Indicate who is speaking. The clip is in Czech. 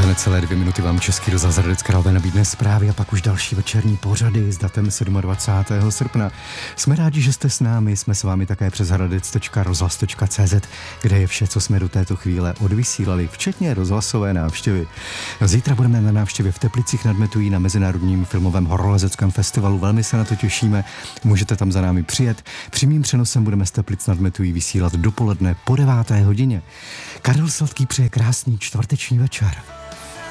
Speaker 1: Necelé 2 minuty vám Český rozhlas Hradec Králové nabídne zprávy a pak už další večerní pořady s datem 27. srpna. Jsme rádi, že jste s námi, jsme s vámi také přes hradec.rozhlas.cz, kde je vše, co jsme do této chvíle odvysílali, včetně rozhlasové návštěvy. Zítra budeme na návštěvě v Teplicích nad Metují na Mezinárodním filmovém horolezeckém festivalu. Velmi se na to těšíme, můžete tam za námi přijet. Přímým přenosem budeme z Teplic nad Metují vysílat dopoledne po 9. hodině. Karel Sladký přeje krásný čtvrteční večer.